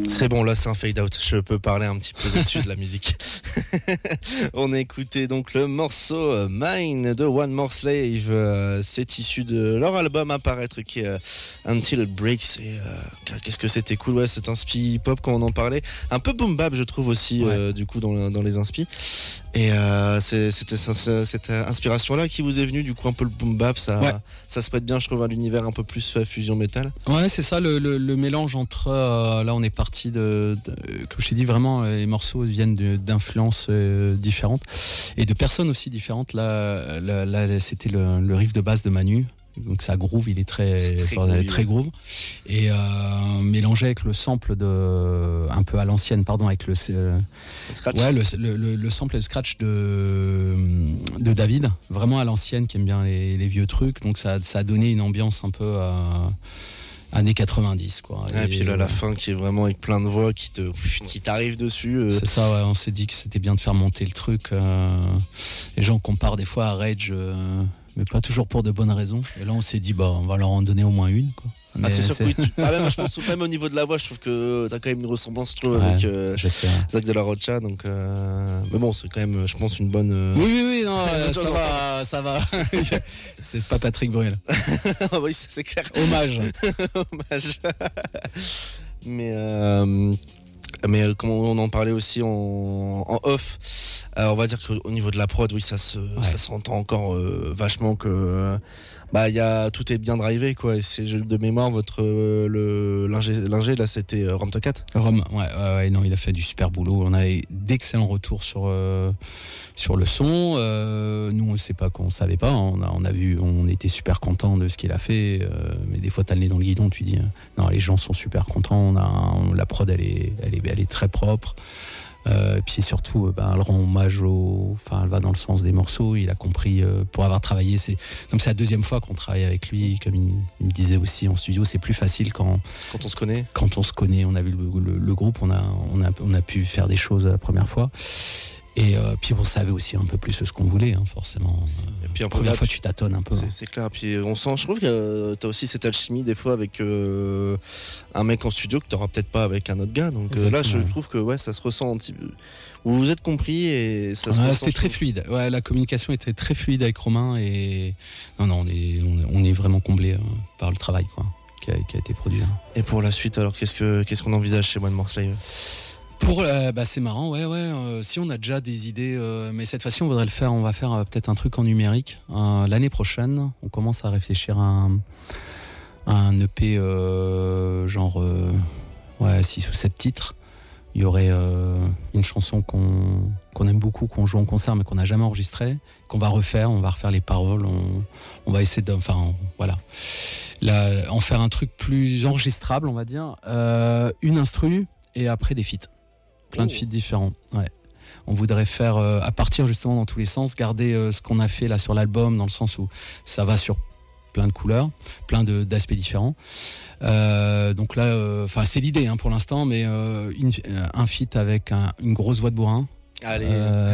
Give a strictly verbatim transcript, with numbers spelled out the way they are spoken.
C'est bon, là c'est un fade out, je peux parler un petit peu dessus de la musique. On a écouté donc le morceau Mine de One More Slave, euh, c'est issu de leur album à paraître qui est euh, Until It Breaks, et euh, qu'est-ce que c'était cool, ouais, c'est un spi pop quand on en parlait, un peu boom bap je trouve aussi, ouais. euh, du coup dans, dans les inspi, et euh, c'est, c'était cette inspiration là qui vous est venue, du coup un peu le boom bap, ça, ouais. ça se prête bien je trouve à l'univers un peu plus euh, fusion métal. Ouais, c'est ça, le, le, le mélange entre, euh, là on est parti de, de, comme je t'ai dit, vraiment les morceaux viennent de, d'influences euh, différentes et de personnes aussi différentes. Là, là, là c'était le, le riff de base de Manu, donc ça groove, il est très très, enfin, groovy, très groove, et euh, mélangé avec le sample de un peu à l'ancienne, pardon, avec le, euh, le scratch. Ouais, le, le, le, le sample et le scratch de de David, vraiment à l'ancienne, qui aime bien les, les vieux trucs, donc ça ça a donné une ambiance un peu euh, années quatre-vingt-dix, quoi. Et, et puis là, euh, la fin qui est vraiment avec plein de voix qui te, qui t'arrivent dessus. Euh. C'est ça, ouais. On s'est dit que c'était bien de faire monter le truc. Euh, les gens comparent des fois à Rage, euh, mais pas toujours pour de bonnes raisons. Et là, on s'est dit, bah, on va leur en donner au moins une, quoi. Ah, c'est sûr que oui, tu... ah, même, je pense même au niveau de la voix, je trouve que t'as quand même une ressemblance, je trouve, ouais, avec euh, sais, ouais. Zach de la Rocha, donc euh... mais bon, c'est quand même, je pense, une bonne. Euh... Oui, oui, oui, non, euh, ça, va, ça va, c'est pas Patrick Bruel. Ah oui, c'est clair. Hommage. Hommage. Mais. Euh... Mais euh, comme on en parlait aussi en, en off, euh, on va dire qu'au niveau de la prod, oui, ça se, ouais. ça s'entend encore euh, vachement que euh, bah il y a tout est bien drivé, quoi. Et c'est de mémoire votre euh, le l'ingé, l'ingé là, c'était euh, Rom Tocat. Rom, ouais, ouais, ouais, non, il a fait du super boulot. On a d'excellents retours sur euh, sur le son. Euh, nous, on sait pas qu'on savait pas. On a on a vu, on était super contents de ce qu'il a fait. Euh, mais des fois, t'as le nez dans le guidon, tu dis euh, non, les gens sont super contents. On a on, la prod, elle est elle est elle est très propre, euh, et puis surtout bah, elle rend hommage au, enfin elle va dans le sens des morceaux, il a compris, euh, pour avoir travaillé, c'est comme c'est la deuxième fois qu'on travaille avec lui, comme il, il me disait aussi en studio, c'est plus facile quand quand on se connaît quand on se connaît, on a vu le, le, le groupe, on a, on, a, on a pu faire des choses la première fois. Et euh, puis on savait aussi un peu plus ce qu'on voulait, hein, forcément. Et puis, la première fois, tu tâtonnes un peu. C'est, hein. c'est clair. Puis on sent, je trouve que euh, t'as aussi cette alchimie des fois avec euh, un mec en studio que t'auras peut-être pas avec un autre gars. Donc euh, là, je trouve que ouais, ça se ressent un petit peu. Vous vous êtes compris et ça se ouais, ressent. C'était très fluide. Ouais, la communication était très fluide avec Romain et non, non, on est, on est vraiment comblé hein, par le travail, quoi, qui a, qui a été produit. Hein. Et pour la suite, alors, qu'est-ce que, qu'est-ce qu'on envisage chez One More Slave ? Pour euh, bah c'est marrant, ouais, ouais. Euh, si on a déjà des idées, euh, mais cette fois-ci on voudrait le faire. On va faire euh, peut-être un truc en numérique euh, l'année prochaine. On commence à réfléchir à un, à un E P euh, genre euh, ouais six ou sept titres. Il y aurait euh, une chanson qu'on qu'on aime beaucoup, qu'on joue en concert mais qu'on n'a jamais enregistrée, qu'on va refaire. On va refaire les paroles. On, on va essayer de, enfin voilà, Là, en faire un truc plus enregistrable, on va dire. Euh, une instru et après des feats. Plein de feats différents, ouais. On voudrait faire, euh, à partir justement dans tous les sens, garder euh, ce qu'on a fait là sur l'album, dans le sens où ça va sur plein de couleurs, plein de, d'aspects différents. Euh, donc là, enfin euh, c'est l'idée hein, pour l'instant, mais euh, une, un feat avec un, une grosse voix de bourrin. Allez. Euh,